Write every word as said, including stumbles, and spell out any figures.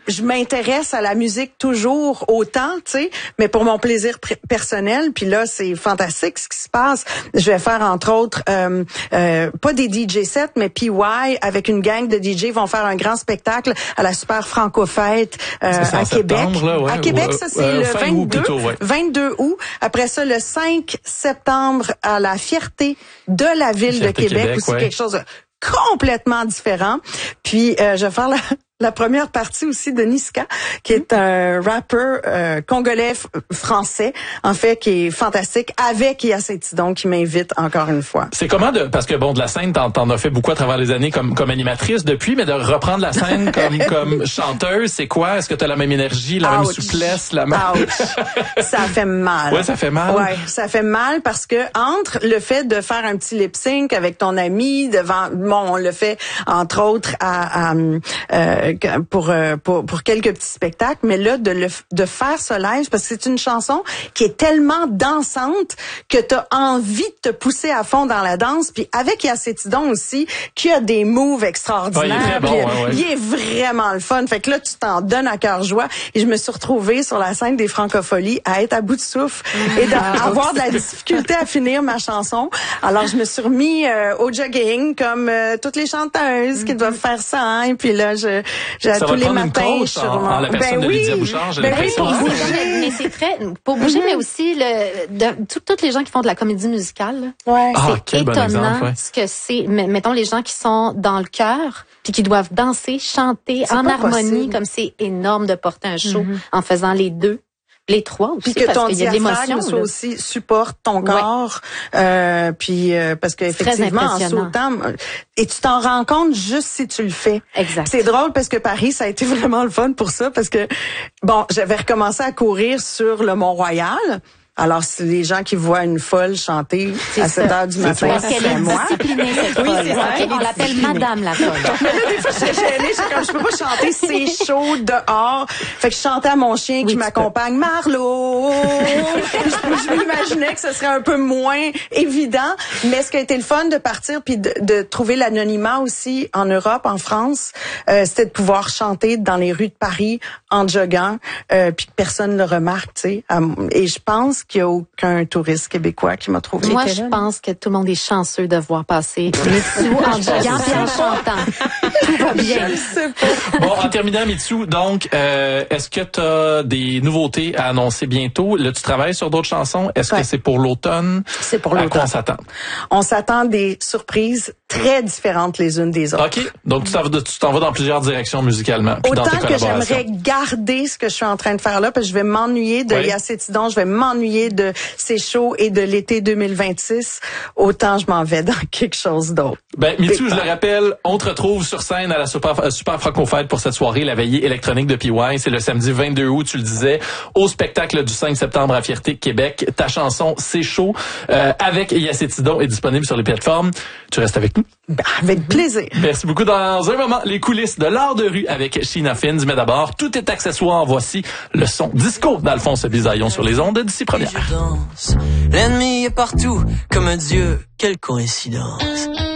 je m'intéresse à la musique toujours autant, tu sais, mais pour mon plaisir pr- personnel. Puis là, c'est fantastique ce qui se passe. Je vais faire entre autres, euh, euh, pas des D J sets, mais P Y avec une gang de D J vont faire un grand spectacle à la Super Franco-Fête euh, à Québec. Là, ouais, à Québec, ouais, ça c'est euh, le fin vingt-deux, août plutôt, ouais. vingt-deux août. Après ça, le cinq septembre à la Fierté de la ville Fierté de Québec, Québec, aussi ouais. quelque chose de complètement différent. Puis euh, je vais faire la, la première partie aussi de Niska, qui est un rappeur euh, congolais f- français, en fait, qui est fantastique, avec Yacetidon qui m'invite encore une fois. C'est comment de, parce que bon, de la scène, t'en, t'en as fait beaucoup à travers les années comme, comme animatrice depuis, mais de reprendre la scène comme, comme chanteuse, c'est quoi? Est-ce que t'as la même énergie, la Ouch. même souplesse, la même... Ouch. Ça fait mal. Ouais, ça fait mal. Ouais, ça fait mal parce que entre le fait de faire un petit lip sync avec ton ami devant, bon, on le fait entre autres à, à euh, pour, pour pour quelques petits spectacles, mais là de le de faire ce live parce que c'est une chanson qui est tellement dansante que t'as envie de te pousser à fond dans la danse. Puis avec Yacetidon aussi, qui a des moves extraordinaires. Ouais, il est très bon, puis, ouais, ouais. Il est vraiment le fun. Fait que là, tu t'en donnes à cœur joie. Et je me suis retrouvée sur la scène des Francopholies à être à bout de souffle et d'avoir de la difficulté à finir ma chanson. Alors, je me suis remis euh, au jogging comme euh, toutes les chanteuses qui doivent faire ça. Hein. Et puis là, je, je Ça tous va les prendre une matins, coach sur en, mon... en la personne ben de oui, Lydia Bouchard, j'ai ben oui, l'impression. pour hein. bouger. Mais c'est très pour bouger, mais aussi le de, tout, toutes les gens qui font de la comédie musicale. Là, Ouais. Ah, c'est quel bon étonnant exemple, ouais. ce que c'est. Mais mettons les gens qui sont dans le chœur puis qui doivent danser, chanter C'est en pas harmonie, possible. comme c'est énorme de porter un show en faisant les deux. Les trois aussi, Puis que parce ton qu'il y a de diaphragme l'émotion. soit là. aussi supporte ton Ouais. corps, euh, puis euh, parce que C'est très effectivement en impressionnant. sautant, et tu t'en rends compte juste si tu le fais. Exact. C'est drôle parce que Paris, ça a été vraiment le fun pour ça parce que bon, j'avais recommencé à courir sur le Mont-Royal. Alors, c'est les gens qui voient une folle chanter C'est à sept ça. heures du matin, Parce qu'elle c'est est moi. disciplinée, cette Oui, folle. c'est ça. Ok, on l'appelle Madame la folle. Mais là, des fois, j'étais gênée. J'étais comme, je peux pas chanter, c'est chaud dehors. Fait que je chantais à mon chien Oui, qui tu m'accompagne, Marlo. je, je m'imaginais que ce serait un peu moins évident. Mais ce qui a été le fun de partir puis de, de trouver l'anonymat aussi en Europe, en France, euh, c'était de pouvoir chanter dans les rues de Paris en joguant, euh, puis que personne ne le remarque, tu sais. Et je pense qu'il y a aucun touriste québécois qui m'a trouvé. Moi, je pense que tout le monde est chanceux de voir passer Mitsu en joguant et en chantant. Tout va bien. Bon, en terminant, Mitsu, donc, euh, est-ce que tu as des nouveautés à annoncer bientôt? Là, tu travailles sur d'autres chansons. Est-ce Ouais. que c'est pour l'automne? C'est pour À l'automne. quoi on s'attend? On s'attend des surprises très différentes les unes des autres. OK. Donc, tu t'en vas, tu t'en vas dans plusieurs directions musicalement. Puis dans tes Autant que collaborations. j'aimerais garder ce que je suis en train de faire là, parce que je vais m'ennuyer de Oui. Yacetidon, je vais m'ennuyer de ces shows et de l'été deux mille vingt-six, autant je m'en vais dans quelque chose d'autre. Ben, Mitsu, je le rappelle, on te retrouve sur scène à la Super, euh, Super Franco-Fête pour cette soirée, la veillée électronique de P Y. C'est le samedi vingt-deux août, tu le disais, au spectacle du cinq septembre à Fierté, Québec. Ta chanson, C'est chaud, euh, avec Yacetidon est disponible sur les plateformes. Tu restes avec nous? Ben, avec plaisir. Merci beaucoup. Dans un moment, les coulisses de l'art de rue avec Sheena Fins. Mais d'abord, tout est accessoire. Voici le son disco d'Alphonse Bisaillon sur les ondes d'ici première. Je danse. L'ennemi est partout, comme un dieu, quelle coïncidence.